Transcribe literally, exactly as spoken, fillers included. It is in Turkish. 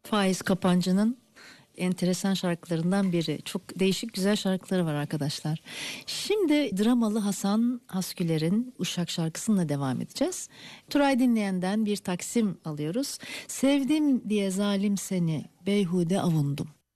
Faiz Kapancı'nın enteresan şarkılarından biri. Çok değişik güzel şarkıları var arkadaşlar. Şimdi dramalı Hasan Hasgüler'in Uşak şarkısıyla devam edeceğiz. Turay dinleyenden bir taksim alıyoruz. Sevdim diye zalim seni beyhude avundum.